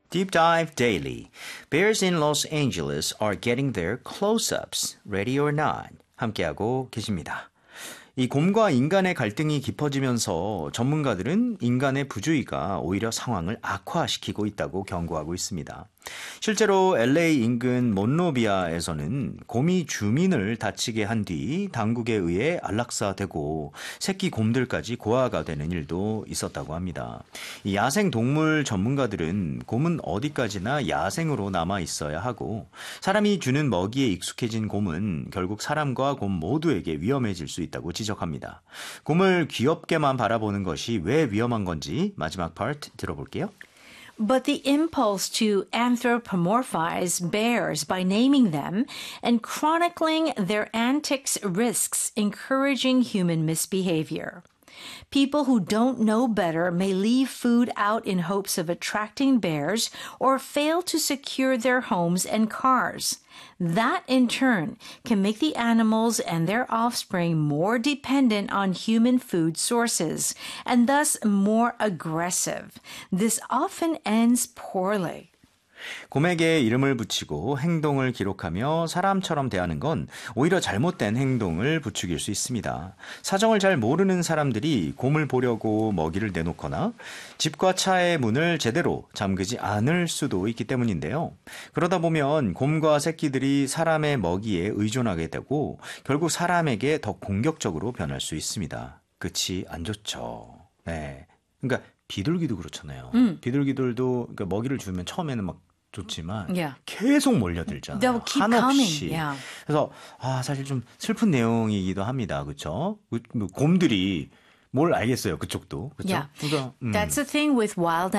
Deep Dive Daily. Bears in Los Angeles are getting their close-ups. Ready or not? 함께하고 계십니다. 이 곰과 인간의 갈등이 깊어지면서 전문가들은 인간의 부주의가 오히려 상황을 악화시키고 있다고 경고하고 있습니다. 실제로 LA 인근 몬로비아에서는 곰이 주민을 다치게 한 뒤 당국에 의해 안락사되고 새끼 곰들까지 고아가 되는 일도 있었다고 합니다. 이 야생 동물 전문가들은 곰은 어디까지나 야생으로 남아 있어야 하고 사람이 주는 먹이에 익숙해진 곰은 결국 사람과 곰 모두에게 위험해질 수 있다고 지적합니다. 곰을 귀엽게만 바라보는 것이 왜 위험한 건지 마지막 파트 들어볼게요. But the impulse to anthropomorphize bears by naming them and chronicling their antics risks encouraging human misbehavior. People who don't know better may leave food out in hopes of attracting bears or fail to secure their homes and cars. That, in turn, can make the animals and their offspring more dependent on human food sources and thus more aggressive. This often ends poorly. 곰에게 이름을 붙이고 행동을 기록하며 사람처럼 대하는 건 오히려 잘못된 행동을 부추길 수 있습니다. 사정을 잘 모르는 사람들이 곰을 보려고 먹이를 내놓거나 집과 차의 문을 제대로 잠그지 않을 수도 있기 때문인데요. 그러다 보면 곰과 새끼들이 사람의 먹이에 의존하게 되고 결국 사람에게 더 공격적으로 변할 수 있습니다. 끝이 안 좋죠. 네, 그러니까 비둘기도 그렇잖아요. 비둘기들도 그러니까 먹이를 주면 처음에는 막 좋지만 계속 몰려들잖아요. They'll keep 한없이. coming. Yeah. 그래서 사실 좀 슬픈 내용이기도 합니다. 그렇죠? 곰들이 뭘 알겠어요. 그쪽도. 그렇죠? Yeah. 그러니까, That's the thing with wild